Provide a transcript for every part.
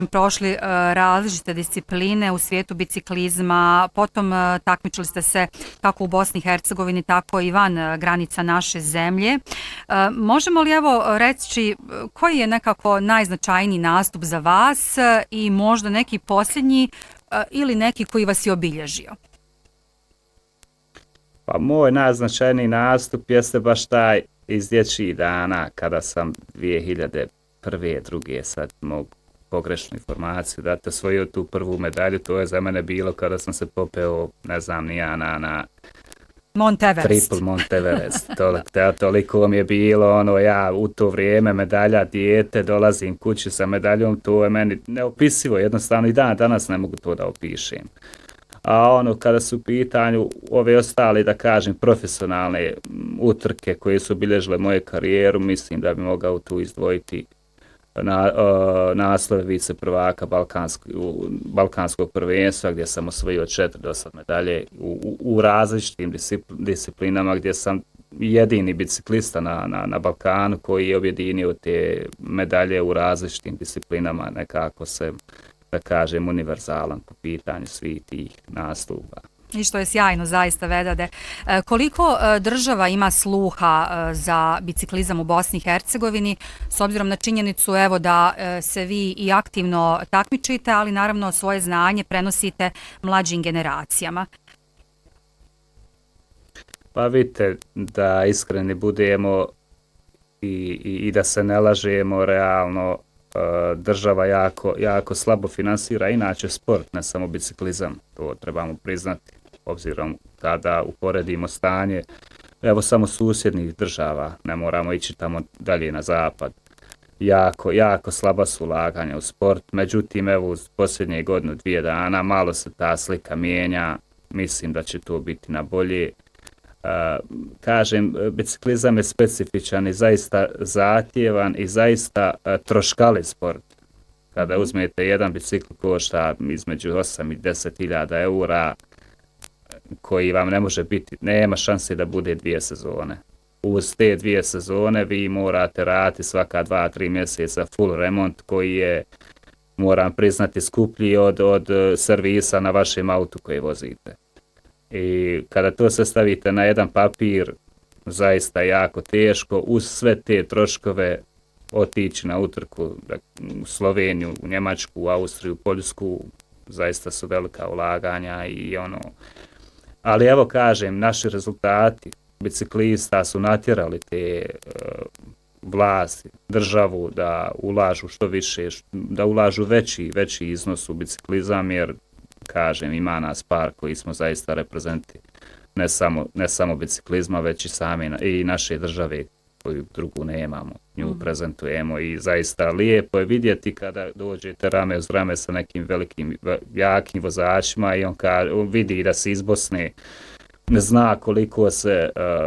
prošli različite discipline u svijetu biciklizma, potom takmičili ste se kako u Bosni i Hercegovini, tako i van granica naše zemlje. Možemo li evo reći koji je nekako najznačajniji nastup za vas i možda neki posljednji ili neki koji vas je obilježio? Pa moj najznačajniji nastup jeste baš taj iz dječjih dana kada sam 2001. 2. sad mogu pogrešnu informaciju dati, osvojio tu prvu medalju. To je za mene bilo kada sam se popeo, ne znam ni ja, na Monteverest. Triple Monteverest. Toliko mi je bilo, ja u to vrijeme medalja, dijete, dolazim kući sa medaljom, to je meni neopisivo, jednostavno i danas ne mogu to da opišem. A kada su u pitanju ove ostale, da kažem, profesionalne utrke koje su obilježile moju karijeru, mislim da bi mogao tu izdvojiti naslove vice prvaka Balkanskog prvenstva, gdje sam osvojio 4 do sad medalje u različitim disciplinama, gdje sam jedini biciklista na Balkanu koji je objedinio te medalje u različitim disciplinama, nekako se, da kažem, univerzalan po pitanju svih tih nastupa. I što je sjajno, zaista, Vedade. Koliko država ima sluha za biciklizam u Bosni i Hercegovini, s obzirom na činjenicu evo da se vi i aktivno takmičite, ali naravno svoje znanje prenosite mlađim generacijama? Pa vidite, da iskreni budemo i da se ne lažemo, realno država jako slabo finansira inače sport, ne samo biciklizam, to trebamo priznati, obzirom kada uporedimo stanje, evo samo susjednih država, ne moramo ići tamo dalje na zapad, jako slaba su ulaganja u sport, međutim evo u posljednje godinu, 2 dana, malo se ta slika mijenja, mislim da će to biti na bolje. Kažem, biciklizam je specifičan i zaista zahtjevan i zaista troškali sport. Kada uzmete jedan bicikl košta između 8 i 10.000 eura, koji vam ne može biti, nema šanse da bude 2 sezone. Uz te 2 sezone vi morate raditi svaka 2-3 mjeseca full remont koji je, moram priznati, skuplji od servisa na vašem autu koji vozite. I kada to se stavite na jedan papir, zaista jako teško, uz sve te troškove otići na utrku u Sloveniju, u Njemačku, u Austriju, u Poljsku, zaista su velika ulaganja i ali evo kažem, naši rezultati biciklista su natjerali te vlasti, državu da ulažu što više, da ulažu veći iznos u biciklizam, jer kažem, ima nas par koji smo zaista reprezenti ne samo biciklizma, već i naše države koju drugu nemamo, nju prezentujemo i zaista lijepo je vidjeti kada dođete rame uz rame sa nekim velikim, jakim vozačima i on vidi da se iz Bosne ne zna koliko se,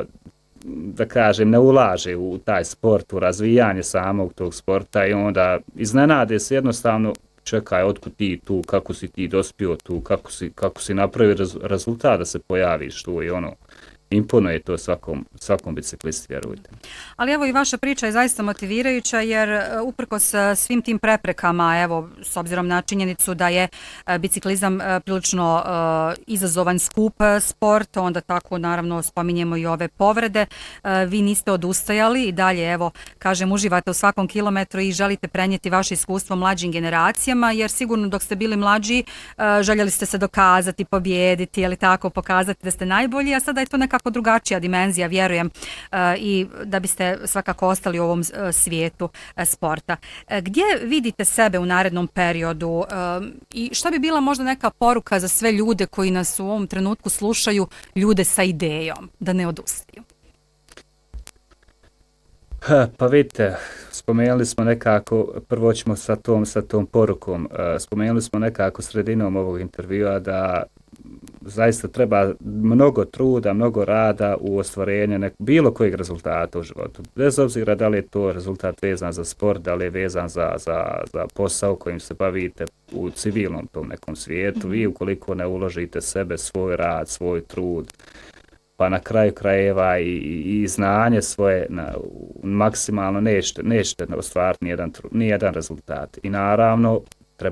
da kažem, ne ulaže u taj sport, u razvijanje samog tog sporta i onda iznenade se jednostavno, čekaj, otkud ti tu, kako si ti dospio tu, kako si napravio rezultat da se pojaviš tu i imponuje to svakom biciklisti, vjerujte. Ali evo i vaša priča je zaista motivirajuća jer uprkos svim tim preprekama, evo s obzirom na činjenicu da je biciklizam prilično izazovan skup sport, onda tako naravno spominjemo i ove povrede, vi niste odustajali i dalje evo kažem uživate u svakom kilometru i želite prenijeti vaše iskustvo mlađim generacijama jer sigurno dok ste bili mlađi željeli ste se dokazati, pobijediti, ili tako pokazati da ste najbolji, a sada je to nekako drugačija dimenzija, vjerujem, i da biste svakako ostali u ovom svijetu sporta. Gdje vidite sebe u narednom periodu i šta bi bila možda neka poruka za sve ljude koji nas u ovom trenutku slušaju, ljude sa idejom, da ne odustaju? Pa vidite, spomenuli smo nekako, prvo ćemo sa tom porukom, spomenuli smo nekako sredinom ovog intervjua da zaista treba mnogo truda, mnogo rada u ostvarenju bilo kojeg rezultata u životu. Bez obzira da li je to rezultat vezan za sport, da li je vezan za posao kojim se bavite u civilnom tom nekom svijetu, vi ukoliko ne uložite sebe, svoj rad, svoj trud, pa na kraju krajeva i znanje svoje maksimalno nećete ostvariti nijedan rezultat. I naravno,